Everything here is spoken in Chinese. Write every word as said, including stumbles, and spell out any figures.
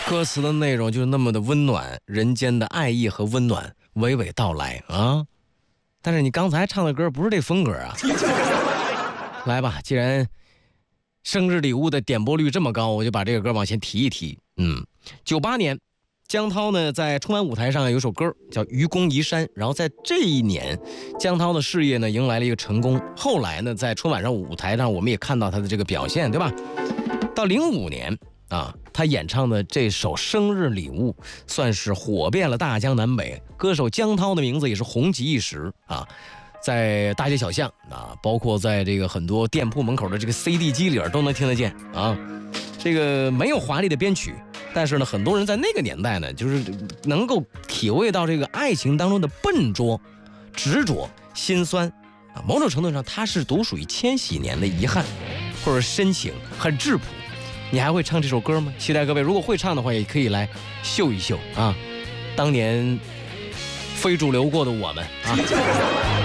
歌词的内容就是那么的温暖，人间的爱意和温暖娓娓道来啊。但是你刚才唱的歌不是这风格啊。来吧，既然生日礼物的点播率这么高，我就把这个歌往前提一提。嗯，九八年江涛呢在春晚舞台上有首歌叫《愚公移山》，然后在这一年江涛的事业呢迎来了一个成功。后来呢在春晚上舞台上我们也看到他的这个表现，对吧？到零五年啊，他演唱的这首生日礼物算是火遍了大江南北，歌手江涛的名字也是红极一时啊，在大街小巷啊，包括在这个很多店铺门口的这个 C D 机里都能听得见啊。这个没有华丽的编曲，但是呢很多人在那个年代呢就是能够体会到这个爱情当中的笨拙、执着、心酸啊，某种程度上它是独属于千禧年的遗憾或者深情，很质朴。你还会唱这首歌吗？期待各位如果会唱的话也可以来秀一秀啊，当年非主流过的我们啊。